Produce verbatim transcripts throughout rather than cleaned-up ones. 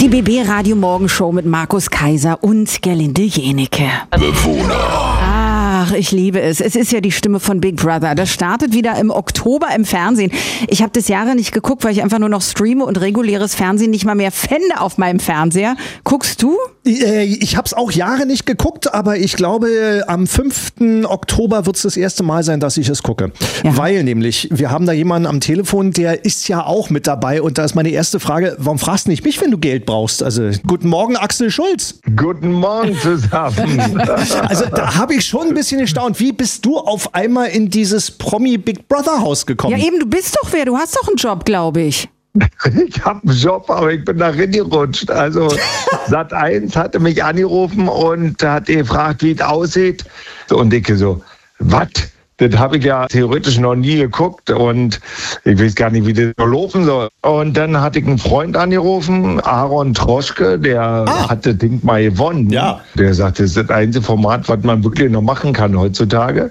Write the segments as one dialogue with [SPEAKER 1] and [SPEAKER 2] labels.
[SPEAKER 1] Die B B Radio Morgenshow mit Markus Kaiser und Gerlinde Jenecke.
[SPEAKER 2] Bewohner.
[SPEAKER 1] Ach, ich liebe es. Es ist ja die Stimme von Big Brother. Das startet wieder im Oktober im Fernsehen. Ich habe das Jahre nicht geguckt, weil ich einfach nur noch streame und reguläres Fernsehen nicht mal mehr fände auf meinem Fernseher. Guckst du?
[SPEAKER 3] Ich habe es auch Jahre nicht geguckt, aber ich glaube, am fünften Oktober wird es das erste Mal sein, dass ich es gucke. Ja. Weil nämlich, wir haben da jemanden am Telefon, der ist ja auch mit dabei. Und da ist meine erste Frage, warum fragst du nicht mich, wenn du Geld brauchst? Also, guten Morgen, Axel Schulz.
[SPEAKER 4] Guten Morgen zusammen.
[SPEAKER 3] Also, da habe ich schon ein bisschen gestaunt. Wie bist du auf einmal in dieses Promi-Big Brother-Haus gekommen?
[SPEAKER 1] Ja eben, du bist doch wer. Du hast doch einen Job, glaube ich.
[SPEAKER 4] Ich habe einen Job, aber ich bin da reingerutscht. Also Sat eins hatte mich angerufen und hat gefragt, wie es aussieht. Und ich so, was? Das habe ich ja theoretisch noch nie geguckt und ich weiß gar nicht, wie das so laufen soll. Und dann hatte ich einen Freund angerufen, Aaron Troschke, der ah. hat das Ding mal gewonnen.
[SPEAKER 3] Ja.
[SPEAKER 4] Der sagte, das ist das einzige Format, was man wirklich noch machen kann heutzutage.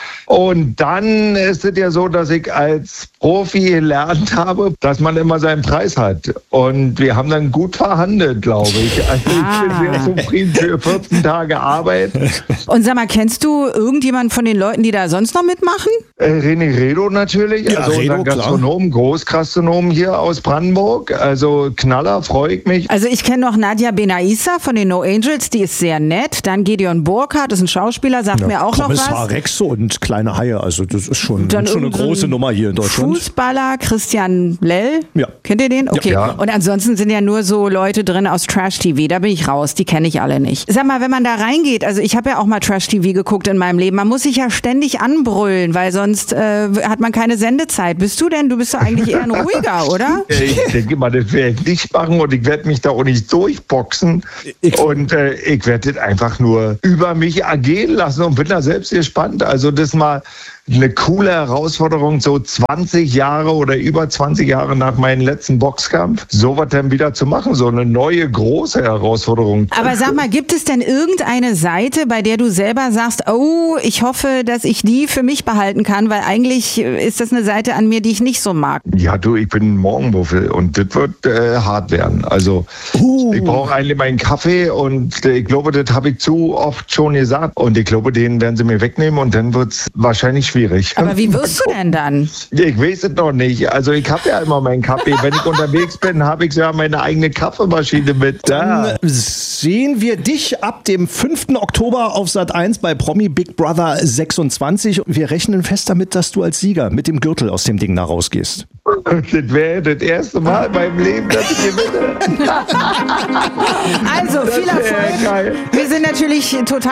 [SPEAKER 4] Und dann ist es ja so, dass ich als Profi gelernt habe, dass man immer seinen Preis hat. Und wir haben dann gut verhandelt, glaube ich. Also
[SPEAKER 1] ah.
[SPEAKER 4] ich bin sehr zufrieden für vierzehn Tage Arbeit.
[SPEAKER 1] Und sag mal, kennst du irgendjemanden von den Leuten, die da sonst noch mitmachen?
[SPEAKER 4] Äh, René Redo natürlich,
[SPEAKER 3] ja,
[SPEAKER 4] also
[SPEAKER 3] Redo,
[SPEAKER 4] unser Gastronom, Großgastronom hier aus Brandenburg. Also Knaller, freue ich mich.
[SPEAKER 1] Also ich kenne noch Nadja Benaissa von den No Angels, die ist sehr nett. Dann Gideon Burkhardt, ist ein Schauspieler, sagt
[SPEAKER 3] ja,
[SPEAKER 1] mir auch
[SPEAKER 3] Kommissar
[SPEAKER 1] noch was.
[SPEAKER 3] Rex und kleine Haie, also das ist schon,
[SPEAKER 1] Dann
[SPEAKER 3] schon eine große Nummer hier in Deutschland.
[SPEAKER 1] Fußballer Christian Lell,
[SPEAKER 3] ja.
[SPEAKER 1] Kennt ihr den? Okay.
[SPEAKER 4] Ja.
[SPEAKER 1] Und ansonsten sind ja nur so Leute drin aus Trash-T V, da bin ich raus, die kenne ich alle nicht. Sag mal, wenn man da reingeht, also ich habe ja auch mal Trash-T V geguckt in meinem Leben, man muss sich ja ständig anbrüllen, weil sonst äh, hat man keine Sendezeit. Bist du denn? Du bist doch eigentlich eher ein ruhiger, oder?
[SPEAKER 4] Ich denke mal, das werde ich nicht machen und ich werde mich da auch nicht durchboxen. Ich und äh, ich werde das einfach nur über mich ergehen lassen und bin da selbst gespannt. Also das mal eine coole Herausforderung, so zwanzig Jahre oder über zwanzig Jahre nach meinem letzten Boxkampf, sowas dann wieder zu machen, so eine neue große Herausforderung.
[SPEAKER 1] Aber sag mal, gibt es denn irgendeine Seite, bei der du selber sagst, oh, ich hoffe, dass ich die für mich behalten kann, weil eigentlich ist das eine Seite an mir, die ich nicht so mag.
[SPEAKER 4] Ja, du, ich bin ein Morgenmuffel und das wird äh, hart werden. Also uh. ich brauche eigentlich meinen Kaffee und äh, ich glaube, das habe ich zu oft schon gesagt und ich glaube, den werden sie mir wegnehmen und dann wird es wahrscheinlich schwierig.
[SPEAKER 1] Aber wie wirst du denn dann?
[SPEAKER 4] Ich weiß es noch nicht. Also ich habe ja immer meinen Kaffee. Wenn ich unterwegs bin, habe ich ja meine eigene Kaffeemaschine mit.
[SPEAKER 3] Dann sehen wir dich ab dem fünften Oktober auf Sat eins bei Promi Big Brother sechsundzwanzig. Wir rechnen fest damit, dass du als Sieger mit dem Gürtel aus dem Ding da rausgehst.
[SPEAKER 4] Das wäre das erste Mal in meinem Leben, dass ich gewinne.
[SPEAKER 1] Also viel Erfolg. Wir sind natürlich total